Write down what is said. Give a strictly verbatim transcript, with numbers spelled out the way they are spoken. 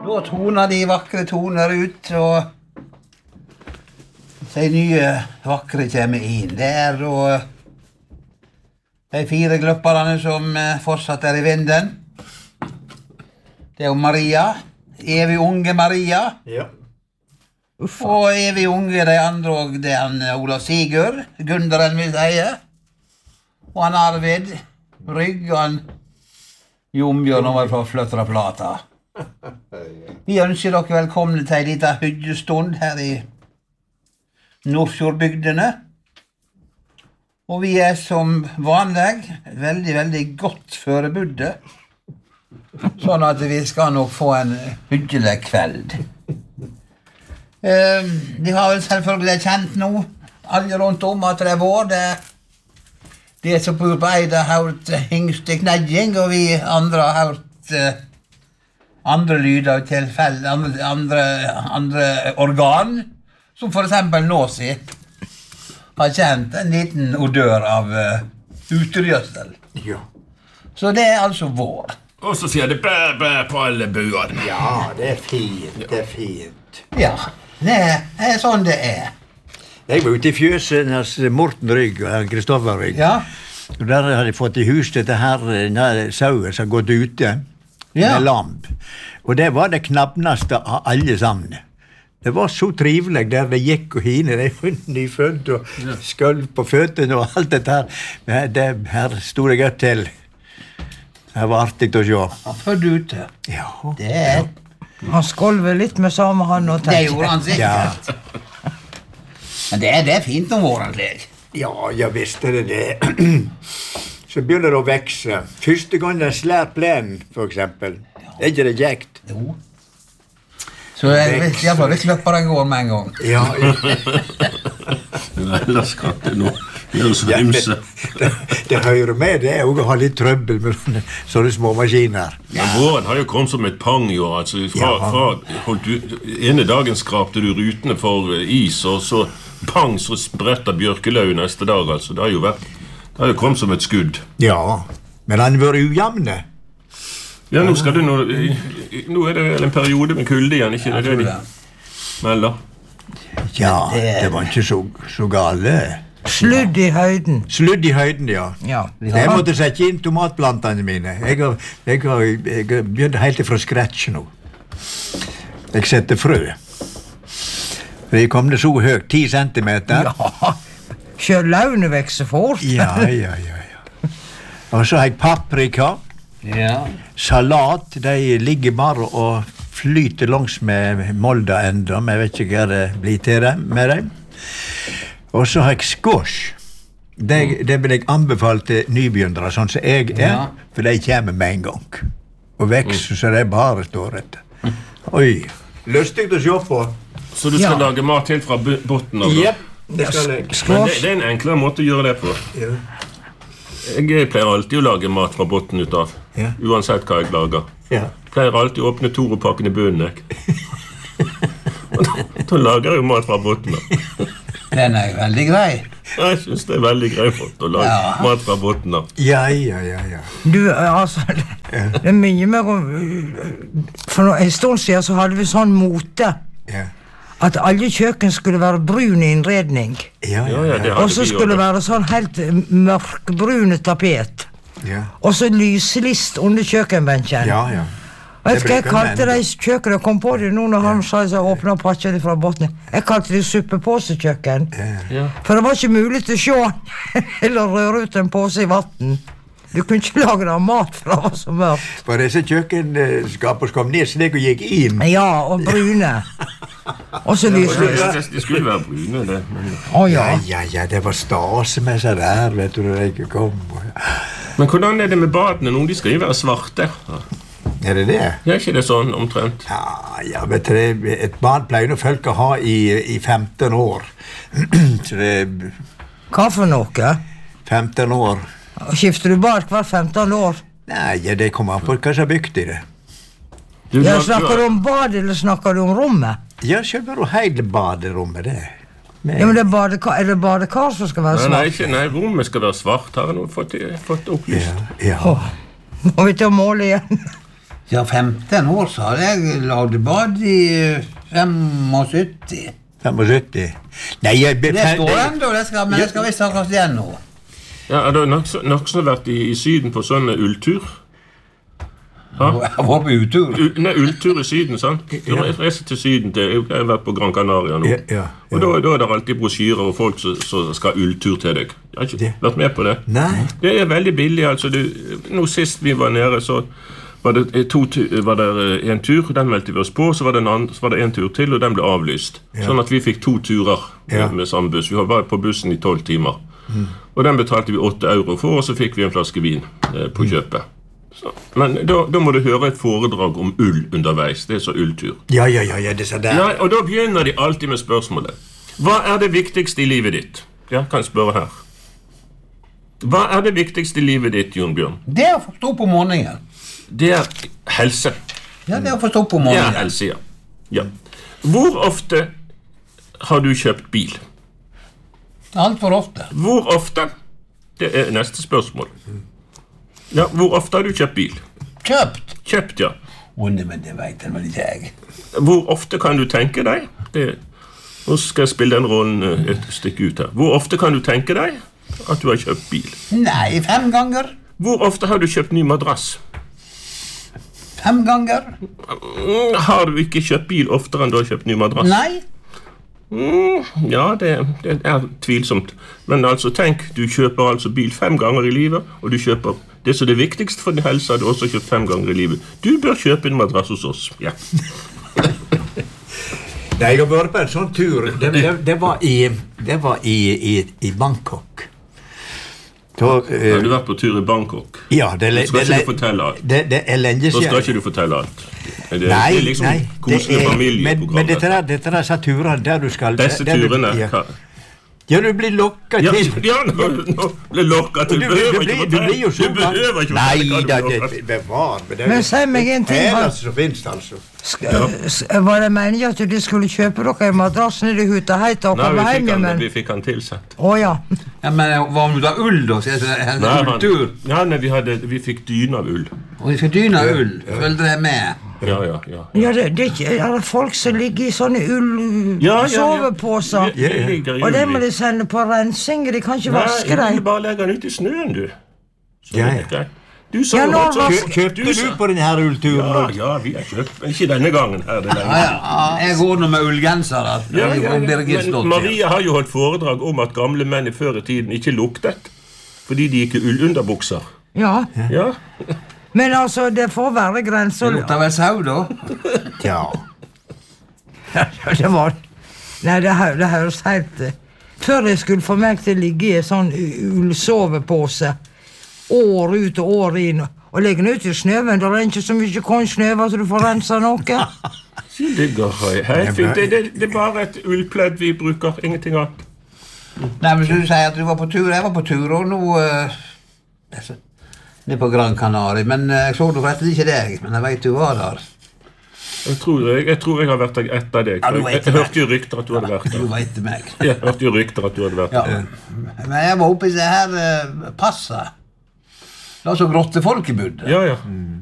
Då tonar de vakre toner ut, och de nye vakre kommer inn der, og de fire gløpparene som fortsatt er i vinden. Det er jo Maria, evig unge Maria. Ja. Uffa. Og evig unge de andre, og det er han Ola Sigurd, Gunderen vil si. Og han Arvid, Rygg, og han Jombjørn over fra Fløttra Plata. Vi ønsker dere velkomne til en liten hyggestund her i Nordfjordbygdene. Og vi er som vanlig veldig, veldig godt forebudde. Sånn at vi skal nok få en hyggelig kveld. Uh, de har vel selvfølgelig kjent nå, alle rundt om, at det er vår. Det, de som bor på Eide har hørt hingste knedjing, og vi andre har hørt uh, andre lyder til fell, andre, andre, andre organ, som for eksempel Nåsi har kjent en liten odør av uh, utergjødsel. Ja. Så det er altså vår. Og så sier det bæ, bæ på alle buene. Ja, det er fint, det er fint. Ja, det er sånn det er. Jeg var ute i fjøsen hos Morten Rygg og Kristoffer Rygg. Ja. Og der hadde jeg fått i hus dette her sauer som har gått ute Ja. med lamp. Og det var det knappneste av alle sammen. Det var så trivelig der det gikk og hine, de var nyfødt og skølv på føttene og alt dette her. Men det her stod jeg opp til. Det var artig å se. Han fødde ute. Ja. Det er... Han skolver litt med samme han og Det gjorde han Ja. sikkert. Men det er, det er fint om våren, Leg. Ja, jeg visste det det. Så begynner det å vekse. Første gang den slær plenen, for eksempel. Er ikke det kjekt? Jo. Så jeg vet, jeg bare kløpper den går med en gang. Ja, ja. Ellers kan det nå gjøre så Ja, det, ymse. det, det hører med det er også å ha litt trøbbel med sånne, sånne små maskiner. Men våren har jo kommet som et pang i år. Altså, fra, Ja. fra, holdt du, ene dagen skrapte du rutene for eh, is, og så pang, så spretter bjørkelau neste dag. Altså. Det har jo vært, det har jo kommet som et skudd. Ja, men han var ujamne. Ja, nå skal du nå, i- i- nå er det vel en periode med kulde igjen, ikke det tror det de det. melder? Ja, det var ikke så, så gale. Sludd i høyden. Sludd i høyden, ja. Ja. Jeg måtte sette inn tomatplantene mine. Jeg har, jeg har, jeg har begynt helt fra scratch nå. Jeg setter frø. Vi kom det så høyt, ti centimeter. Ja. Selv laune vekser fort. Ja, ja, ja, ja. Og så har jeg paprika, Ja. salat, de ligger bare og flyter langs med molda enda, men jeg vet ikke hva det blir til dem, med dem. Og så har jeg squash. Det, det vil jeg anbefale til nybegynnere, sånn som jeg er, Ja. for de kommer med en gang. Og vekster, så det bare står etter. Oi, lustig å se på. Så du skal Ja. lage mat helt fra bu- botten av det? Jep, det skal jeg. Men det, Squash. det er en enklere måte å gjøre det på. Ja. Jeg pleier alltid å lage mat fra botten ut av, Ja. uansett hva jeg lager. Ja. Pleier alltid å åpne Toro-pakken i bunnen, jeg. Og da, da lager jeg jo mat fra botten av. Den er jo veldig grei. Jeg synes det er veldig greit å lage Ja. mat fra botten av. Ja, ja, ja, ja. Du, altså, det, det er mye mer om... For nå- en stund siden så hadde vi sånn mote Ja, at alle kjøkken skulle være brun i innredning. ja, Ja, ja, ja, det ja. hadde Og så vi skulle det også. være sånn helt mørkbrune tapet. Ja, Og så lyselist under kjøkkenbenken. ja, ja. Og jeg Det vet hva jeg bruker kalte menn. det i kjøkkenet. Jeg kom på det nå når han sa jeg åpnet pakken fra botten. Jeg kalte det suppepåsekjøkken. Ja. For det var ikke mulig til å se eller røre ut en påse i vatten. Du kunne ikke lage noe mat, for det var så mørkt. For disse kjøkkenskapene kom ned slik og gikk inn. Ja, og brune. Og så Det, lyser. det, det skulle være brune, det. Men, Å ja. Ja, ja, ja, det var stas med seg der, vet du, når jeg kom. men hvordan er det med badene nå? De skal jo være svarte. Er det det? Er ikke det sånn omtrent? Ja, ja, vet du, det- et bad pleier nå folk å ha i, i femten år. Så det Hva for noe? femten år. Skifter du bad hver femtende år? Nei, ja, det kommer an på hva som har bygd i det. Du, Ja, du- snakker du om bad, eller snakker du om rommet? Ja, selve hele baderommet, det. Med, Ja, men det er, badekar, er det badekar som skal være Nei, nei, svart? ikke, nei, rommet skal være svart. Har jeg nå fått, fått ja, opplyst. ja. Åh, må vi til å måle igjen? Ja, femten år, så hadde jeg lagd bad i syttifem. syttifem? Nei, jeg... Det står enda, det skal, men det skal visst akkurat igjen nå. Ja, har du nokså vært i, i syden på sånn ulltur? Ja? Jeg var på utur. U, nei, ulltur i syden, sant? Du reiser til syden, til, jeg har vært på Gran Canaria nå. Ja, ja, ja. Og da, da er det alltid brosjyrer og folk som, som skal ha ulltur til deg. Jeg har ikke vært med på det. Nei. Det er veldig billig, altså. Du, nå sist vi var nede, så var det, to, var det en tur, den meldte vi oss på, så var det en, annen, så var det en tur til, og den ble avlyst. Ja. Sånn at vi fikk to turer med, ja. med samme buss. Vi var på bussen i tolv timer. Mm. Og den betalte vi åtte euro for, og så fikk vi en flaske vin eh, på kjøpet. Så, men da, da må du høre et foredrag om ull underveis. Det er så ulltur. Ja, ja, ja, ja, det er så der. Ja, og da begynner de alltid med spørsmålet. Hva er det viktigste i livet ditt? Ja, kan jeg spørre her. Hva er det viktigste i livet ditt, Jon Bjørn? Det er å få stå på morgenen. Det er helse. Ja, det er å få stå på morgenen. Det er helse, ja. ja. Hvor ofte har du kjøpt bil? Alt for ofte. Hvor ofte? Det er neste spørsmål. Ja, hvor ofte har du kjøpt bil? Kjøpt? Kjøpt, ja. Å, nei, men det vet jeg vel ikke jeg. Hvor ofte kan du tenke deg? Det, nå skal jeg spille den rollen et stykke ut her. Hvor ofte kan du tenke deg at du har kjøpt bil? Nei, fem ganger. Hvor ofte har du kjøpt ny madrass? Fem ganger. Har du ikke kjøpt bil oftere enn du har kjøpt ny madrass? Nei. Mm, ja, det, det er tvilsomt. Men altså, tenk, du kjøper altså bil fem ganger i livet, og du kjøper det som er det viktigste for din helse, har du også kjøpt fem ganger i livet. Du bør kjøpe en madrass hos oss. Ja. Nei, jeg har vært på en sånn tur. Det, det, det var, i, det var i, i, i Bangkok. Da, uh, har du vært på tur i Bangkok? Ja, det, du skal det, ikke fortelle alt. Det, det er lenge siden. Da skal ikke du fortelle alt. Det, nei, det er liksom nei, koselig familieprogram. Men, men dette er dette er disse turene der du skal... Disse der, der turene? Du, ja. Ja, du blir lokket ja, til. Ja, nå, nå blir lokket til. Du, du, du, du, du, du blir jo så... Du behøver ikke nei, da, det bevar. Men, men si meg en ting. Det er som finnes, altså. Ja. Var det meningen at du skulle kjøpe dere en madrass nede i huta heit og komme hjem? Nei, men... vi fikk han tilsett. Å, ja. Ja, men var det da ull da? Så jeg, jeg, nei, ulltur. Ja, nei, vi, hadde, vi fikk dyne av ull. Og vi fikk dyne av ull. Følte det med. Ja, ja, ja. Ja, det, det er ikke er det folk som ligger i sånne ull ja, ja, soveposer. Ja, ja. Ja, og det må de sende på rensing. De kan ikke nei, vaske dem. Nei, bare legge den ut i snøen, du. Så ja, ja. Du sa ja, jo at så kjøpte du, du, du på denne her ullturen? Ja, ja, vi har kjøpt. Men ikke denne gangen her. Det ja, ja. Jeg går nå med ullgenser. Ja, ja, ja. Men Maria har jo holdt foredrag om at gamle menn i før i tiden ikke luktet, fordi de gikk i ullunderbukser. Ja. Ja. Men altså, det får være grenser. Det lukter vel sau, da? Ja. Det var... Nei, det, det høres helt... Før jeg skulle få meg til å ligge i en sånn ullsovepose, år ut og år inn, og legge den ut i snøven, da er det ikke så mye kornsnøv at du får rense noe. Det går helt fint. Det, det, det er bare et ullpledd vi bruker, ingenting annet. Nei, men du sier at du var på tur. Jeg var på tur, og nå... Uh, det er på Gran Canaria, men uh, jeg så du forresten ikke deg, men jeg vet du var der. Jeg tror jeg, jeg, tror jeg har vært der etter deg. Ja, jeg, jeg hørte jo rykter at du hadde vært der. Du vet meg. Jeg hørte jo rykter at du hadde vært der. Ja. Men jeg var oppe i det her uh, passet. Det var så grotte folk i bodde. Ja, ja. Mm.